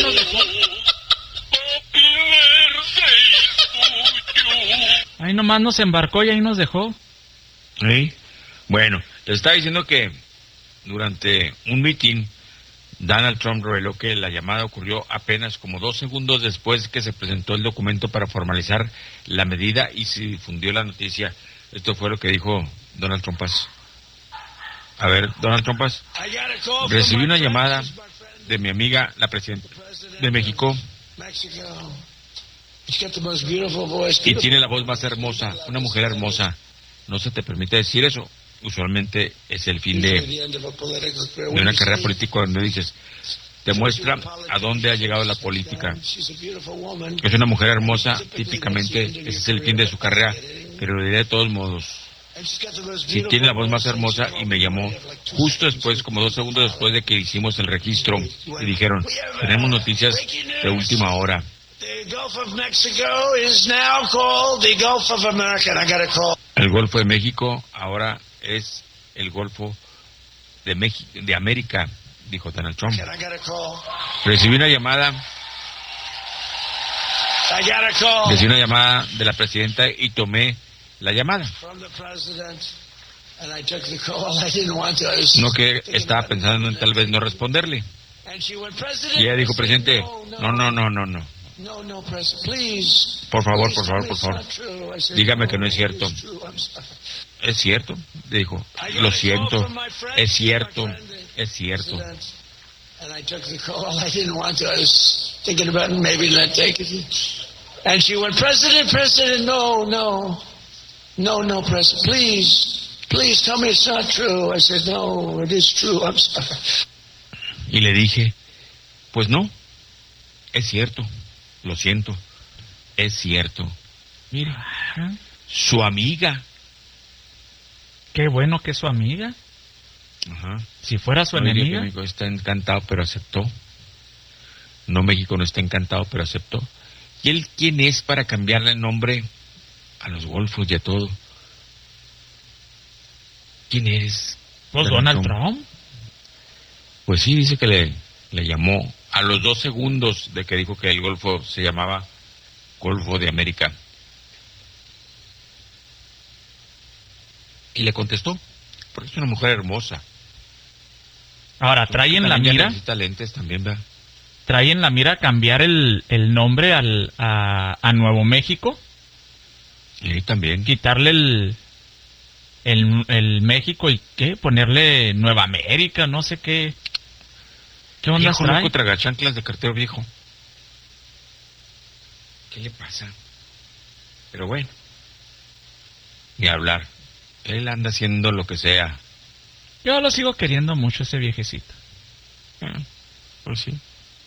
nos dejó. Ahí nomás nos embarcó y ahí nos dejó. ¿Sí? Bueno, les estaba diciendo que durante un mitin Donald Trump reveló que la llamada ocurrió apenas como 2 segundos después que se presentó el documento para formalizar la medida y se difundió la noticia. Esto fue lo que dijo Donald Trump. A ver, Donald Trump, recibí una llamada de mi amiga, la presidenta de México, y tiene la voz más hermosa, una mujer hermosa. No se te permite decir eso. Usualmente es el fin de una carrera política donde dices, te muestra a dónde ha llegado la política. Es una mujer hermosa, típicamente ese es el fin de su carrera, pero lo diré de todos modos. Sí, tiene la voz más hermosa y me llamó justo después, como 2 segundos después de que hicimos el registro, y dijeron, tenemos noticias de última hora. El Golfo de México ahora es el Golfo de América, dijo Donald Trump. Recibí una llamada de la presidenta y tomé la llamada. No, que estaba pensando en tal vez no responderle. Y ella dijo, presidente, no. Por favor. Dígame que no es cierto. Es cierto, dijo. Lo siento. Es cierto. And she went, President, no, President, please tell me it's not true. I said, no, it is true, I'm sorry. Y le dije, pues no, es cierto, lo siento, es cierto. Mire, su amiga. Qué bueno que es su amiga. Ajá. Si fuera su enemiga. México está encantado, pero aceptó. No, México no está encantado, pero aceptó. ¿Y él quién es para cambiarle el nombre a los golfos y a todo? ¿Quién es? Pues Donald Trump. Pues sí, dice que le llamó a los 2 segundos de que dijo que el golfo se llamaba Golfo de América. Y le contestó, porque es una mujer hermosa. Ahora, trae en la mira... Necesita lentes también, ¿verdad? ¿Trae en la mira cambiar el nombre a Nuevo México? Y también. Quitarle el México y ¿qué? Ponerle Nueva América, no sé qué. ¿Qué onda Viejo trae? loco tragachanclas de cartero viejo. ¿Qué le pasa? Pero bueno. Ni hablar. Él anda haciendo lo que sea. Yo lo sigo queriendo mucho, ese viejecito. Pues sí.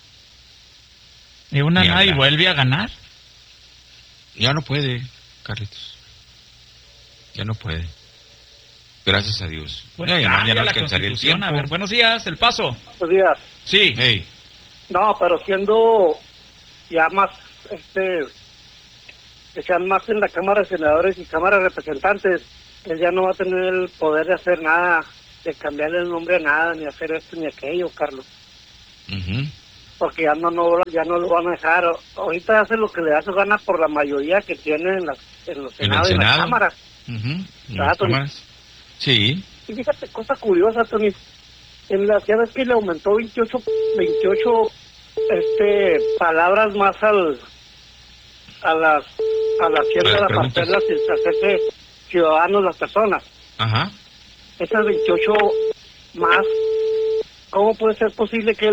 Y una nada y vuelve a ganar. Ya no puede, Carlitos. Ya no puede. Gracias a Dios. Bueno, ya no alcanzaría el tiempo. A ver, buenos días, El Paso. Buenos días. Sí. Hey. No, pero siendo ya más, que sean más en la Cámara de Senadores y Cámara de Representantes, él ya no va a tener el poder de hacer nada, de cambiarle el nombre a nada, ni hacer esto ni aquello, Carlos. Porque ya no lo van a dejar. Ahorita hace lo que le da su gana por la mayoría que tiene en los senados y en las cámaras. ¿Las cámaras? Sí. Y fíjate, cosa curiosa, Tony, ya ves que le aumentó 28 palabras más a la hacienda para hacerlas y hacerse ciudadanos las personas. Ajá. Esas 28 más, ¿cómo puede ser posible que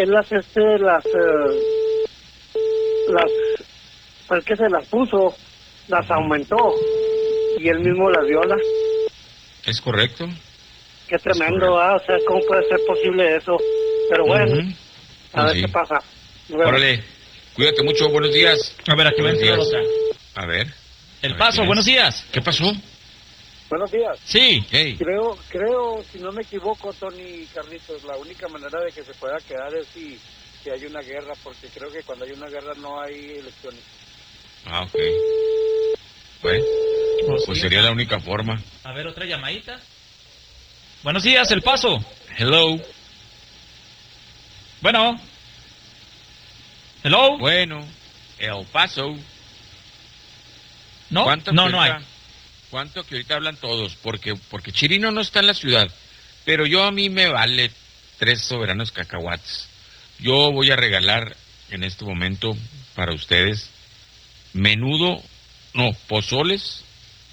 pues que se las puso, las aumentó y él mismo las viola? Es correcto. Qué tremendo, ¿ah? O sea, ¿cómo puede ser posible eso? Pero bueno, a ver qué pasa. Bueno. Órale, cuídate mucho, buenos días. A ver, aquí va a entrar otra. A ver. El Paso, buenos días. ¿Qué pasó? Buenos días. Sí. Hey. Creo, si no me equivoco, Tony y Carlitos, la única manera de que se pueda quedar es si hay una guerra, porque creo que cuando hay una guerra no hay elecciones. Ah, ok. Bueno, pues sería la única forma. A ver, otra llamadita. Buenos días, El Paso. Hello. Bueno. Hello. Bueno, El Paso. No, no hay. ¿Cuánto que ahorita hablan todos? Porque Chirino no está en la ciudad. Pero a mí me vale 3 soberanos cacahuates. Yo voy a regalar en este momento para ustedes pozoles,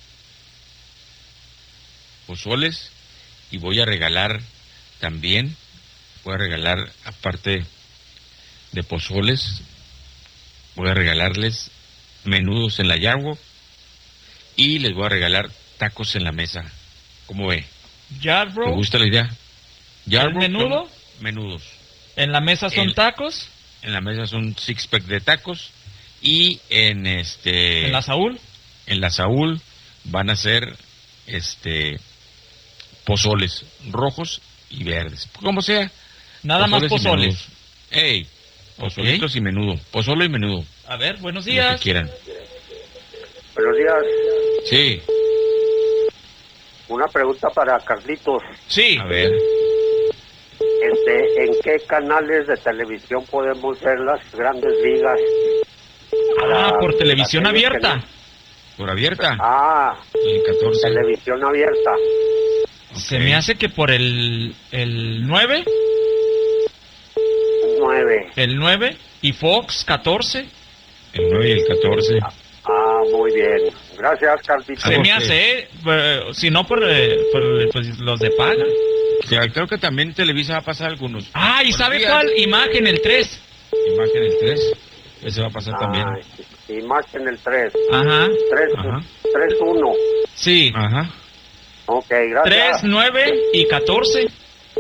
y voy a regalar también, aparte de pozoles, voy a regalarles menudos en la Yardwalk y les voy a regalar tacos en la mesa. ¿Cómo ve? Yardwalk. ¿Te gusta la idea? Yardwalk, menudo. Menudos. En la mesa son tacos. En la mesa son 6-pack de tacos y en la Saúl. En la Saúl van a ser pozoles rojos y verdes, como sea. Nada más pozoles. Pozolitos y menudo. Pozole y menudo. A ver, buenos días. Lo que quieran. Buenos días. Sí. Una pregunta para Carlitos. Sí. A ver. ¿En qué canales de televisión podemos ver las grandes ligas? Por televisión abierta. ¿Por abierta? El 14. Televisión abierta. Okay. Se me hace que por el 9. 9. El 9 y Fox 14. El 9 y el 14. Muy bien. Gracias, Carlitos. Se me hace, si no por pues, los de paga. Creo que también Televisa va a pasar algunos. ¿Y sabe cuál? Imagen el 3. Imagen el 3. Ese va a pasar también. Imagen el 3. Ajá. 3-1. Sí. Ajá. Ok, gracias. 3, 9 y 14.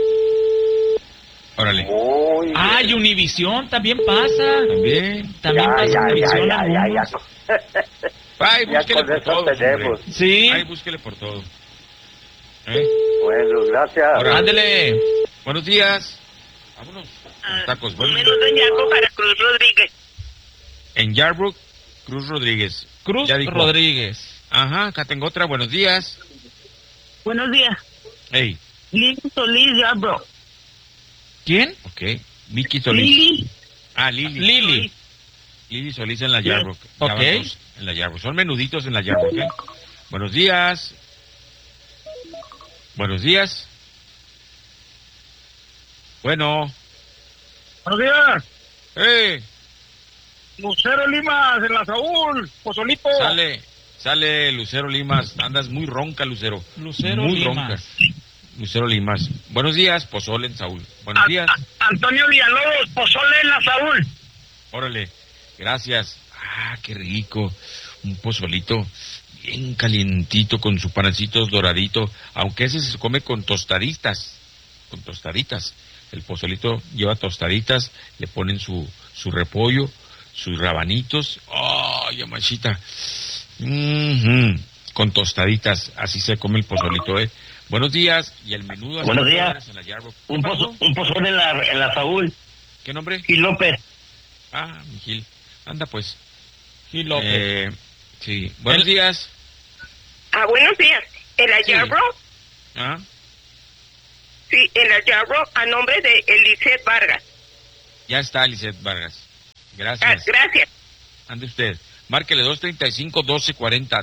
Órale. Muy bien. Y Univisión también pasa. También pasa Univisión. Ay, búsquele por todo. Tenemos. Sí. Ay, búsquele por todo. Bueno, gracias. Ándele. Buenos días. Vámonos. Tacos. Menos en Yarbrough para Cruz Rodríguez. En Yarbrough, Cruz Rodríguez. Rodríguez. Ajá, acá tengo otra. Buenos días. Buenos días. Hey. Lili Solís, Yarbrough. ¿Quién? Ok. Vicky Solís. Lili. Lili. Lili Solís en la Yarbrough. Ok. En la Yarbrough. Son menuditos en la Yarbrough, ¿ok? Buenos días. Buenos días. Bueno. Buenos días. Lucero Limas en la Saúl, pozolito. Sale Lucero Limas. Andas muy ronca, Lucero. Muy Limas. ronca. Lucero Limas. Buenos días, pozole en Saúl. Buenos días. Antonio Villalobos, pozole en la Saúl. Órale. Gracias. Qué rico. Un pozolito bien calientito con su panecito doradito. Aunque ese se come con tostaditas. El pozolito lleva tostaditas. Le ponen su repollo, sus rabanitos. ¡Ay, amachita! Con tostaditas. Así se come el pozolito, Buenos días. Y el menudo. Buenos días. Un pozole en la Saúl. ¿Qué nombre? Gil López. Mi Gil. Anda pues. Gil López. Sí. Buenos días. Buenos días. ¿En la Yarbrough? Sí, en la Yarbrough a nombre de Eliseth Vargas. Ya está, Eliseth Vargas. Gracias. Gracias. Ande usted. Márquele 235-1240.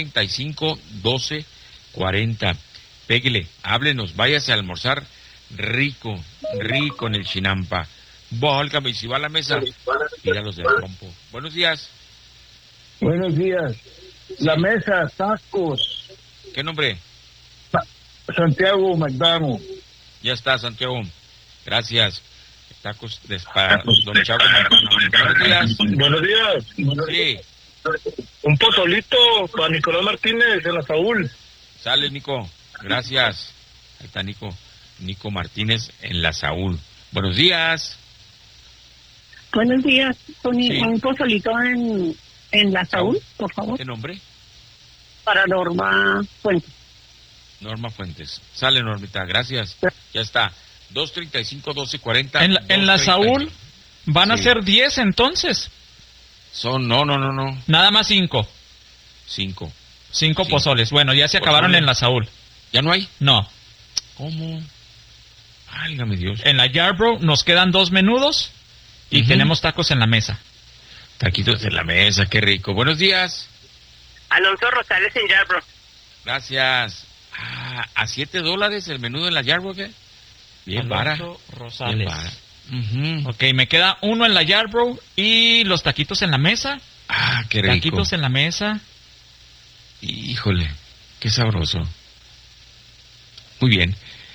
235-1240. Péguele, háblenos, váyase a almorzar rico en el Chinampa. Válgame, y si va a la mesa, pídalos del trompo. Buenos días. Buenos días. La mesa, tacos. ¿Qué nombre? Santiago McDonald. Ya está, Santiago. Gracias. Tacos para Don Chago McDonald. Buenos días. Buenos días. Sí. Un pozolito para Nicolás Martínez en la Saúl. Sale, Nico. Gracias. Ahí está Nico Martínez en la Saúl. Buenos días. Buenos días. Un pozolito en la Saúl, por favor. ¿Qué nombre? Para Norma Fuentes. Norma Fuentes. Sale, Normita. Gracias. Ya está. 235-1240. En la Saúl van a ser 10 entonces. No. Nada más 5. 5 pozoles. Bueno, ya se acabaron en la Saúl. ¿Ya no hay? No. ¿Cómo? Válgame Dios. En la Yarbrough nos quedan 2 menudos Y tenemos tacos en la mesa. Taquitos en la mesa, qué rico. Buenos días. Alonso Rosales en Yarbrough. Gracias. ¿A $7 el menudo en la Yarbrough, qué? Bien para. Rosales. Bien para. Ok, me queda uno en la Yarbrough y los taquitos en la mesa. Qué rico. Taquitos en la mesa. Híjole, qué sabroso. Muy bien.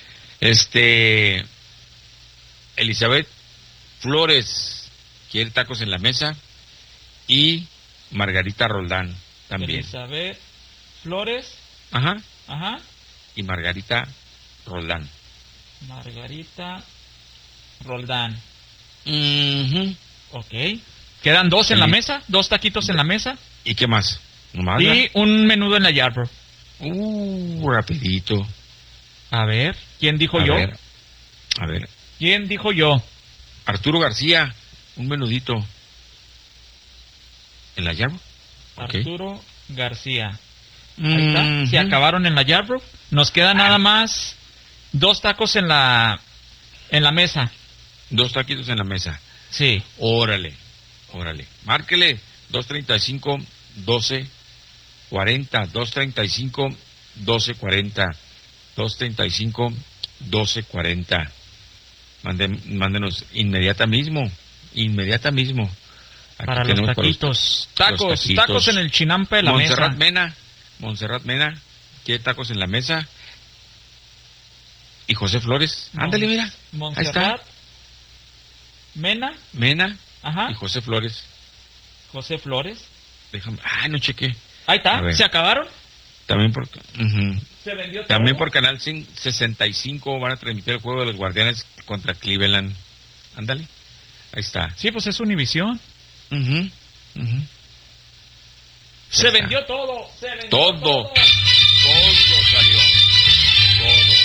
Elizabeth Flores quiere tacos en la mesa y Margarita Roldán también. Elizabeth Flores. Ajá. Y Margarita Roldán. Margarita Roldán. Ok. Quedan dos en la mesa, 2 taquitos en la mesa. ¿Y qué más? ¿Nomás, y un menudo en la Yarbrough. Rapidito. A ver, ¿quién dijo yo? A ver. ¿Quién dijo yo? Arturo García, un menudito. ¿En la Yarbrough? Arturo García. Ahí está. Se acabaron en la Yarbrough. Nos queda nada más 2 tacos en la mesa. 2 taquitos en la mesa. Sí. Órale. Márquele 235-1240. 235-1240. 235-1240. Mándenos inmediata mismo. Aquí para los taquitos. Tacos en el chinampa de la mesa. Montserrat Mena quiere tacos en la mesa. Y José Flores. Ándale, mira. Montserrat Mena. Ajá. Y José Flores. Déjame. No chequé. Ahí está. ¿Se acabaron? También porque... Se vendió todo. También por Canal 65 van a transmitir el juego de los Guardianes contra Cleveland. Ándale. Ahí está. Sí, pues es Univisión. Se vendió todo. Todo salió. Todo.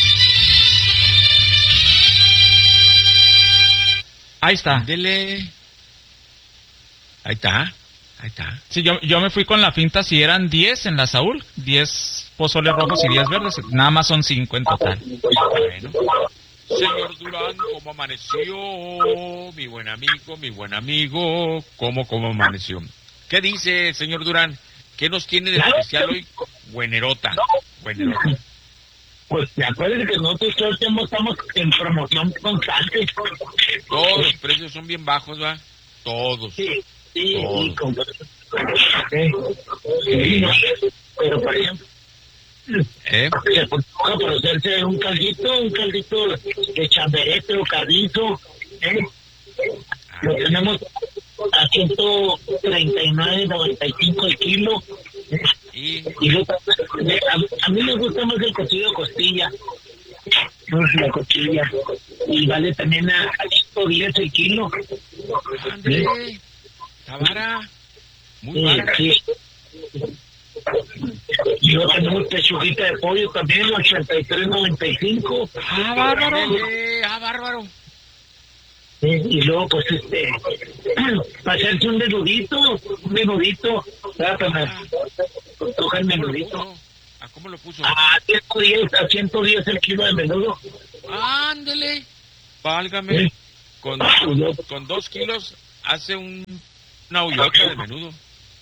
Ahí está. Dele. Ahí está. Sí, yo me fui con la finta si eran 10 en la Saúl, 10 pozoles rojos y 10 verdes, nada más son 5 en total. Bueno. Señor Durán, ¿cómo amaneció? Mi buen amigo, ¿cómo amaneció? ¿Qué dice, señor Durán? ¿Qué nos tiene de especial hoy? Buenerota. Pues acuérdense que nosotros todo el tiempo estamos en promoción constante. Todos los precios son bien bajos, ¿va? Todos. Sí, todos. y con... Pero por ejemplo, se puede hacerse un caldito de chamberete o carrito, lo tenemos a 139.95 el kilo. Y a mí me gusta más el cocido de costilla. La costilla. Y vale también a 110 el kilo. Ándale. Está vara. Muy vara. Sí. Y luego tenemos pechuguita de pollo también, 83.95. Bárbaro. Y luego, pues, para hacerse un menudito, coge el menudito. ¿A cómo lo puso? A 110 el kilo de menudo. Ándele, válgame. ¿Sí? Con 2 kilos hace una hoyota de menudo.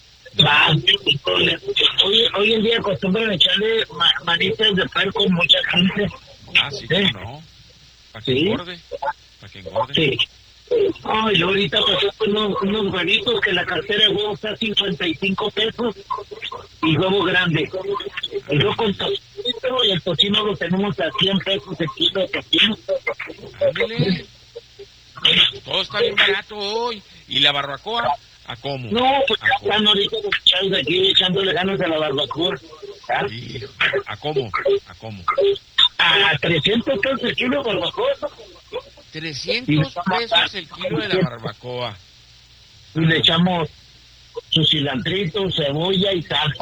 Hoy en día acostumbran echarle manitas de puerco mucha gente. Sí, no. Para que engorde. Sí. Y luego ahorita pasó unos huevitos que la cartera de huevo está a 55 pesos y huevo grande. Y luego con tocino, y el tocino lo tenemos a 100 pesos el kilo de tocino. Ándale. Todo está bien barato hoy. ¿Y la barbacoa? ¿A cómo? No, pues ya están ahorita los chavos de aquí echándole ganas a la barbacoa. ¿A cómo? A 300 pesos el kilo de barbacoa. 300 pesos el kilo de la barbacoa. Y le echamos su cilantrito, cebolla y salsa.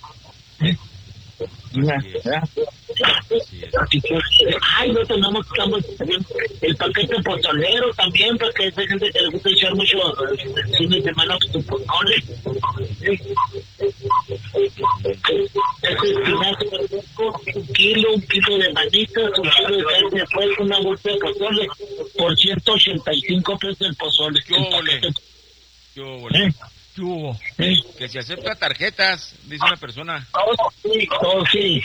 No tenemos el paquete pozolero también, porque hay gente que le gusta echar mucho el fin de semana su pozole. Un kilo de manitas, un kilo de carne de puerco, una bolsa de pozole, por 185 pesos el pozole. ¿Qué hubo? Que se acepta tarjetas, dice una persona. Oh, sí.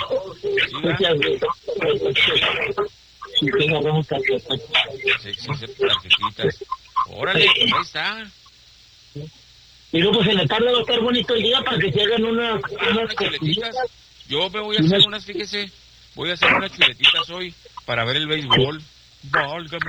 Sí, tengo buenas tarjetas. Se acepta tarjetitas. Órale, ahí está. Y luego pues en la tarde va a estar bonito el día para que se hagan unas chuletitas. Yo me voy a hacer unas, fíjese. Voy a hacer unas chuletitas hoy para ver el béisbol. Válgame.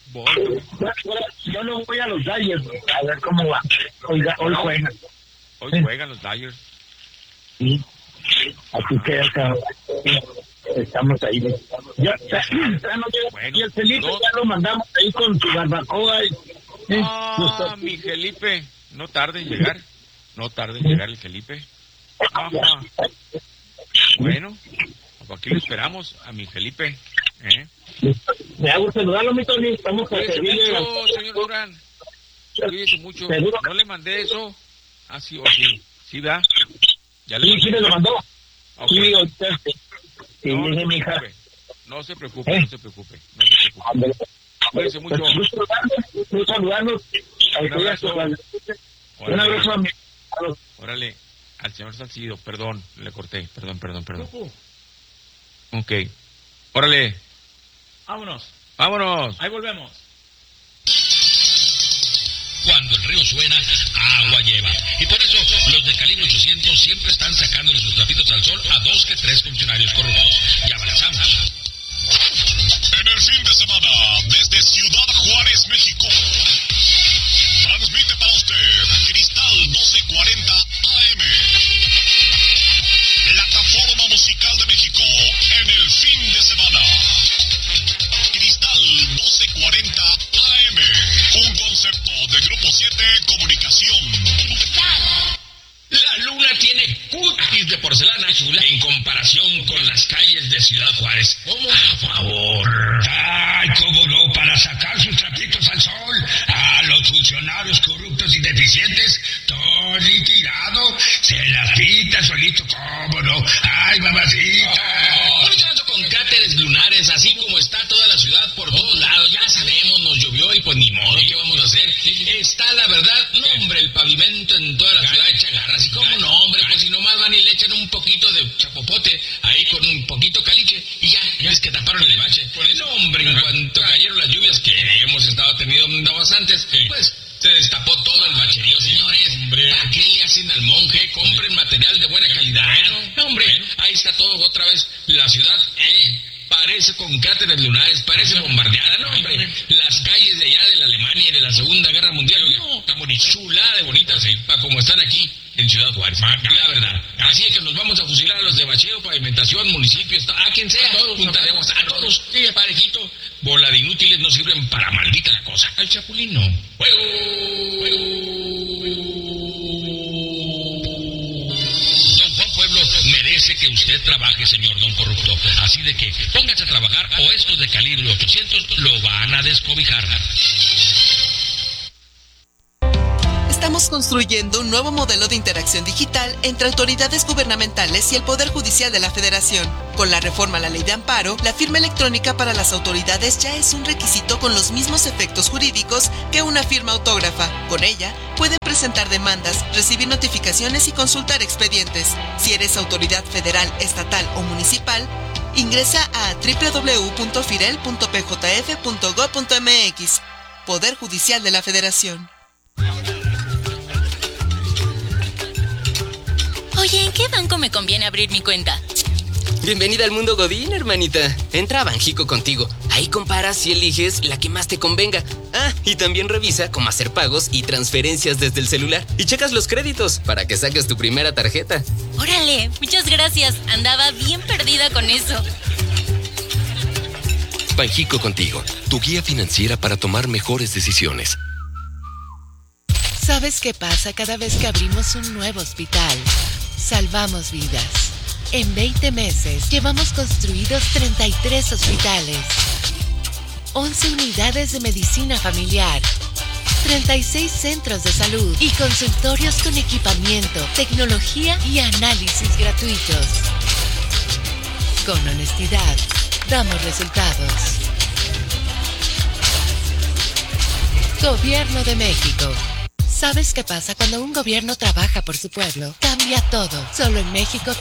Yo no voy a los Dodgers, a ver cómo va. Hoy juegan. Hoy juegan los Dodgers. Sí. Así que estamos ahí. Ya no llega. Bueno, y el Felipe ya lo mandamos ahí con su barbacoa. Mi Felipe. No tarde en llegar. El Felipe. Ajá. Bueno, aquí lo esperamos a mi Felipe. Me hago saludarlo, mi Tony. Estamos a servirle. Señor Durán. Cuídese mucho. No le mandé eso. Sí, o sí. ¿Sí da? ¿Ya le sí me lo mandó. Okay. Sí, usted. Sí, no, mi hija. No se preocupe. Cuídese mucho. Muy saludarnos. Un abrazo a mi. Órale, al señor Salcido. Perdón, le corté. Perdón. Ok. Órale. Vámonos. Ahí volvemos. Cuando el río suena, agua lleva. Y por eso los de Calibre 800 siempre están sacándole sus trapitos al sol a 2 que 3 funcionarios corruptos. Ya abrazamos. En el fin de semana, desde Ciudad Juárez, México, transmite para usted Cristal 1240 AM, plataforma musical de México, en el fin de semana. Cristal 1240 AM, un concepto de Grupo 7 Comunicación. La luna tiene cutis de porcelana chula en comparación con las calles de Ciudad Juárez. ¿Cómo? A favor. Ay, cómo no, para sacar sus trapitos al sol a los funcionarios corruptos y deficientes, Tony Tirado se las pinta solito, cómo no. Ay, mamacita. ¿Por qué ando con cráteres lunares así como está toda la ciudad por todos lados? Ya sabemos, nos llovió y pues ni modo, ¿qué vamos a hacer? Está la verdad, no hombre, el pavimento en toda la ciudad echa garras. ¿Y cómo no, hombre? Pues si nomás van y le echan un poquito de chapopote ahí con un poquito caliche y ya es que taparon el bache. No, hombre, en cuanto cayeron las lluvias que hemos estado teniendo bastantes, pues se destapó todo el bacherío, señores. ¿Para qué le hacen al monje? Compren material de buena calidad. No, hombre, ahí está todo otra vez. La ciudad, parece con cráteres lunares, parece bombardeada, no, hombre. Las calles de allá de la Alemania y de la Segunda Guerra Mundial, no, tan chulada de bonitas, como están aquí en Ciudad Juárez, la verdad. Así es que nos vamos a fusilar a los de bacheo, pavimentación, municipios, a quien sea, todos juntaremos a todos, parejito. Bola de inútiles no sirven para maldita la cosa. Al chapulín no. Don Juan Pueblo merece que usted trabaje, señor don corrupto. Así de que póngase a trabajar o estos de Calibre 800 lo van a descobijar. Estamos construyendo un nuevo modelo de interacción digital entre autoridades gubernamentales y el Poder Judicial de la Federación. Con la reforma a la Ley de Amparo, la firma electrónica para las autoridades ya es un requisito con los mismos efectos jurídicos que una firma autógrafa. Con ella, pueden presentar demandas, recibir notificaciones y consultar expedientes. Si eres autoridad federal, estatal o municipal, ingresa a www.firel.pjf.gov.mx. Poder Judicial de la Federación. Oye, ¿en qué banco me conviene abrir mi cuenta? Bienvenida al mundo Godín, hermanita. Entra a Banjico contigo. Ahí comparas y eliges la que más te convenga. Y también revisa cómo hacer pagos y transferencias desde el celular. Y checas los créditos para que saques tu primera tarjeta. ¡Órale! Muchas gracias. Andaba bien perdida con eso. Banjico contigo, tu guía financiera para tomar mejores decisiones. ¿Sabes qué pasa cada vez que abrimos un nuevo hospital? Salvamos vidas. En 20 meses llevamos construidos 33 hospitales, 11 unidades de medicina familiar, 36 centros de salud y consultorios con equipamiento, tecnología y análisis gratuitos. Con honestidad, damos resultados. Gobierno de México. ¿Sabes qué pasa cuando un gobierno trabaja por su pueblo? Cambia todo. Solo en México